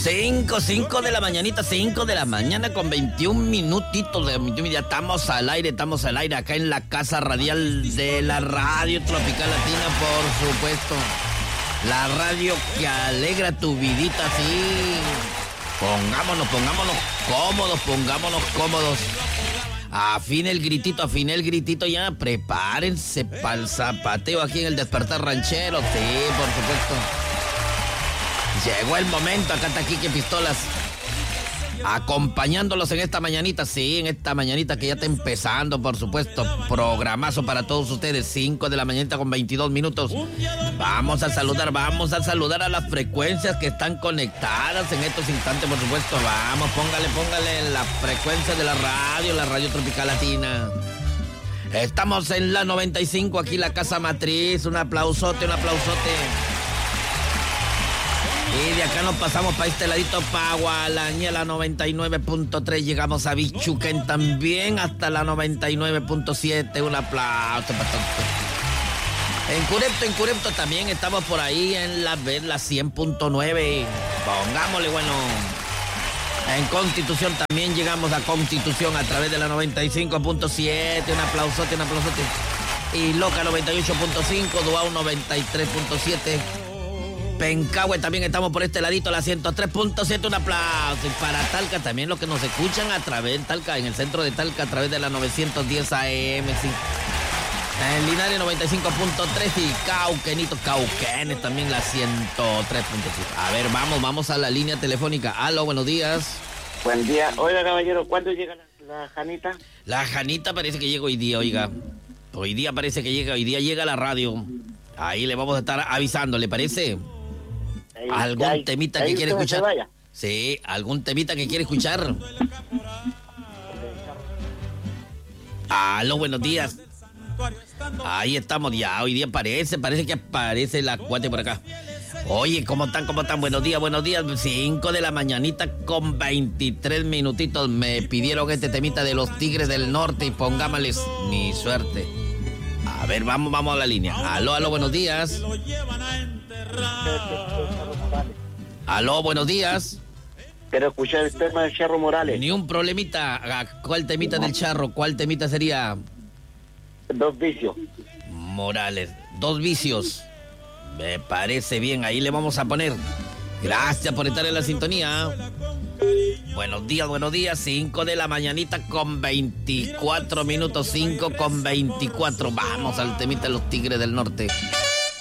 5 de la mañanita, 5 de la mañana con 21 minutitos. Ya estamos al aire acá en la casa radial de la Radio Tropical Latina, por supuesto. La radio que alegra tu vidita, sí. Pongámonos cómodos. Afine el gritito ya. Prepárense para el zapateo aquí en el Despertar Ranchero. Sí, por supuesto. Llegó el momento, acá está Quique Pistolas, acompañándolos en esta mañanita, sí, en esta mañanita que ya está empezando, por supuesto, programazo para todos ustedes, 5 de la mañanita con 22 minutos. Vamos a saludar a las frecuencias que están conectadas en estos instantes, por supuesto. Vamos, póngale la frecuencia de la Radio Tropical Latina. Estamos en la 95, aquí la casa matriz, un aplausote. Y de acá nos pasamos para este ladito, para Gualaña, la 99.3. Llegamos a Bichuquén también, hasta la 99.7. Un aplauso para todos. En Curepto también estamos por ahí en la 100.9. Pongámosle, bueno. En Constitución también llegamos a Constitución a través de la 95.7. Un aplausote. Y Loca 98.5, Duau 93.7. Pencahue también estamos por este ladito, la 103.7, un aplauso. Y para Talca también, los que nos escuchan a través de Talca, en el centro de Talca, a través de la 910 AM, sí. En Linares 95.3 y Cauquenes también la 103.7. A ver, vamos a la línea telefónica. Aló, buenos días. Buen día. Oiga, caballero, ¿cuándo llega la Janita? La Janita parece que llega hoy día, oiga. Hoy día llega a la radio. Ahí le vamos a estar avisando, ¿le parece? ¿Algún temita que quiere escuchar? Sí, ¿algún temita que quiere escuchar? Aló, buenos días. Ahí estamos ya, hoy día parece que aparece la cuate por acá. Oye, ¿cómo están? Buenos días. 5 de la mañanita con 23 minutitos. Me pidieron este temita de los Tigres del Norte y pongámosles mi suerte. A ver, vamos a la línea. Aló, buenos días. Aló, buenos días. Quiero escuchar el tema del Charro Morales. Ni un problemita. ¿Cuál temita del Charro? ¿Cuál temita sería? 2 vicios. Morales, 2 vicios. Me parece bien, ahí le vamos a poner. Gracias por estar en la sintonía. Buenos días, 5 de la mañanita con 24 minutos, 5 con 24. Vamos al temita de los Tigres del Norte.